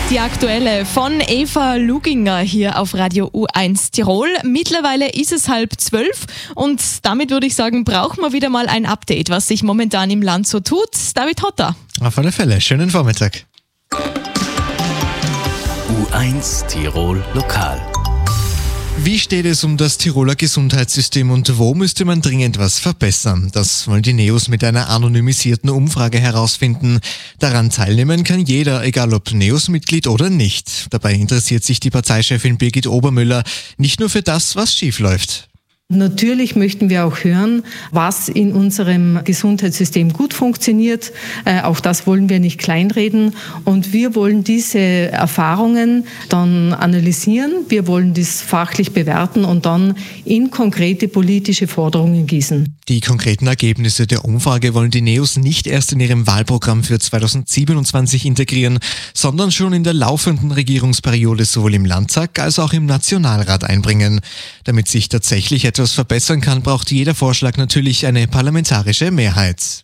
Die aktuelle von Eva Luginger hier auf Radio U1 Tirol. Mittlerweile ist es 11:30 und damit würde ich sagen, brauchen wir wieder mal ein Update, was sich momentan im Land so tut. David Hotter. Auf alle Fälle, schönen Vormittag. U1 Tirol Lokal. Wie steht es um das Tiroler Gesundheitssystem und wo müsste man dringend was verbessern? Das wollen die NEOS mit einer anonymisierten Umfrage herausfinden. Daran teilnehmen kann jeder, egal ob NEOS-Mitglied oder nicht. Dabei interessiert sich die Parteichefin Birgit Obermüller nicht nur für das, was schief läuft. Natürlich möchten wir auch hören, was in unserem Gesundheitssystem gut funktioniert. Auch das wollen wir nicht kleinreden. Und wir wollen diese Erfahrungen dann analysieren. Wir wollen das fachlich bewerten und dann in konkrete politische Forderungen gießen. Die konkreten Ergebnisse der Umfrage wollen die NEOS nicht erst in ihrem Wahlprogramm für 2027 integrieren, sondern schon in der laufenden Regierungsperiode sowohl im Landtag als auch im Nationalrat einbringen. Damit sich tatsächlich etwas verbessern kann, braucht jeder Vorschlag natürlich eine parlamentarische Mehrheit.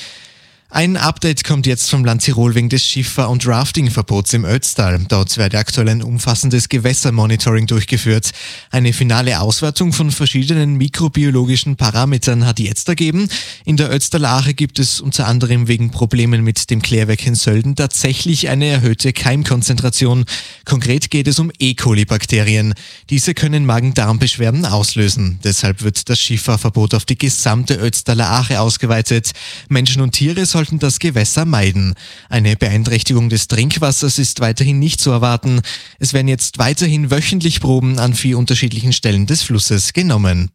Ein Update kommt jetzt vom Land Tirol wegen des Schiffer- und Rafting-Verbots im Ötztal. Dort werde aktuell ein umfassendes Gewässermonitoring durchgeführt. Eine finale Auswertung von verschiedenen mikrobiologischen Parametern hat jetzt ergeben. In der Ötztaler Ache gibt es unter anderem wegen Problemen mit dem Klärwerk in Sölden tatsächlich eine erhöhte Keimkonzentration. Konkret geht es um E. coli-Bakterien. Diese können Magen-Darm-Beschwerden auslösen. Deshalb wird das Schifferverbot auf die gesamte Ötztaler Ache ausgeweitet. Menschen und Tiere sollten das Gewässer meiden. Eine Beeinträchtigung des Trinkwassers ist weiterhin nicht zu erwarten. Es werden jetzt weiterhin wöchentlich Proben an 4 unterschiedlichen Stellen des Flusses genommen.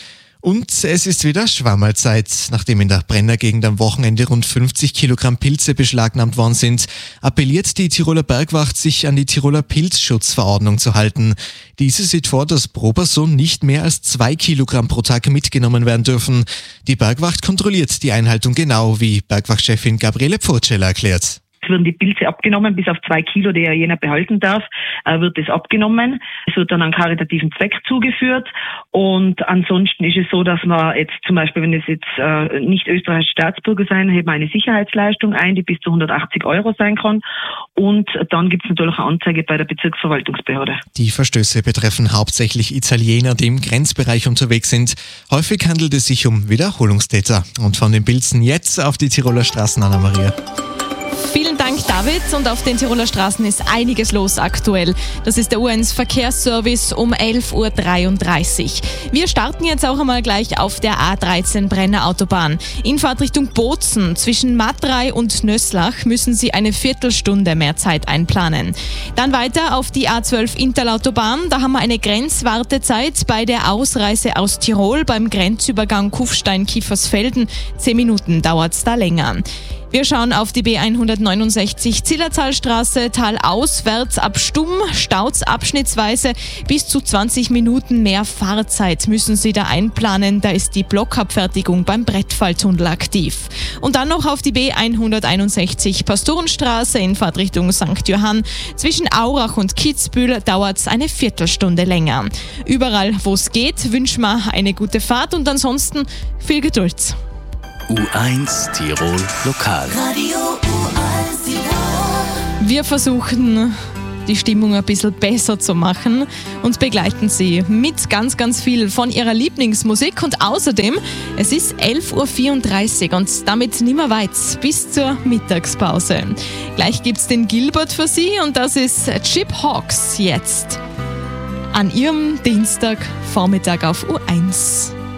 Und es ist wieder Schwammerlzeit. Nachdem in der Brennergegend am Wochenende rund 50 Kilogramm Pilze beschlagnahmt worden sind, appelliert die Tiroler Bergwacht, sich an die Tiroler Pilzschutzverordnung zu halten. Diese sieht vor, dass pro Person nicht mehr als 2 Kilogramm pro Tag mitgenommen werden dürfen. Die Bergwacht kontrolliert die Einhaltung genau, wie Bergwachtchefin Gabriele Pfurtscheller erklärt. Es werden die Pilze abgenommen, bis auf 2 Kilo, die ja jener behalten darf, wird es abgenommen. Es wird dann an karitativen Zweck zugeführt. Und ansonsten ist es so, dass man jetzt zum Beispiel, wenn es jetzt nicht österreichische Staatsbürger sein, heben wir eine Sicherheitsleistung ein, die bis zu 180 € sein kann. Und dann gibt es natürlich eine Anzeige bei der Bezirksverwaltungsbehörde. Die Verstöße betreffen hauptsächlich Italiener, die im Grenzbereich unterwegs sind. Häufig handelt es sich um Wiederholungstäter. Und von den Pilzen jetzt auf die Tiroler Straßen, Anna-Maria. Vielen Dank, David. Und auf den Tiroler Straßen ist einiges los aktuell. Das ist der U1 Verkehrsservice um 11:33 Uhr. Wir starten jetzt auch einmal gleich auf der A13 Brenner Autobahn. In Fahrtrichtung Bozen zwischen Matrei und Nöslach müssen Sie eine Viertelstunde mehr Zeit einplanen. Dann weiter auf die A12 Interlautobahn. Da haben wir eine Grenzwartezeit bei der Ausreise aus Tirol beim Grenzübergang Kufstein-Kiefersfelden. 10 Minuten dauert es da länger. Wir schauen auf die B169 Zillertalstraße, talauswärts ab Stumm, staut's abschnittsweise. Bis zu 20 Minuten mehr Fahrzeit müssen Sie da einplanen. Da ist die Blockabfertigung beim Brettfalltunnel aktiv. Und dann noch auf die B161 Pastorenstraße in Fahrtrichtung St. Johann. Zwischen Aurach und Kitzbühel dauert's eine Viertelstunde länger. Überall, wo es geht, wünschen wir eine gute Fahrt und ansonsten viel Geduld. U1 Tirol Lokal. Radio U1 Tirol. Wir versuchen, die Stimmung ein bisschen besser zu machen und begleiten Sie mit ganz, ganz viel von Ihrer Lieblingsmusik. Und außerdem, es ist 11:34 Uhr und damit nicht mehr weit bis zur Mittagspause. Gleich gibt's den Gilbert für Sie und das ist Chip Hawks jetzt an Ihrem Dienstagvormittag auf U1.